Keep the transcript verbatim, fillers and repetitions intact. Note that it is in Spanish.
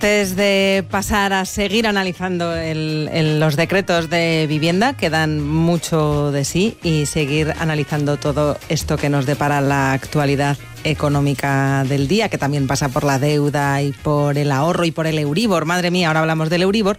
Antes de pasar a seguir analizando el, el, los decretos de vivienda, que dan mucho de sí, y seguir analizando todo esto que nos depara la actualidad económica del día, que también pasa por la deuda y por el ahorro y por el Euribor. Madre mía, ahora hablamos del Euribor.